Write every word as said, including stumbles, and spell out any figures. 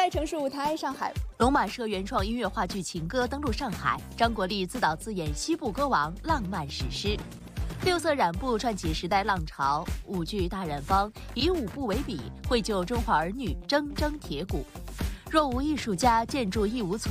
城市舞台上海， 龙马社原创音乐话剧《情歌》登陆上海，张国立自导自演西部歌王浪漫史诗。六色染布串起时代浪潮，舞剧大染坊以舞步为笔，绘就中华儿女铮铮铁骨。若无艺术家，建筑亦无存。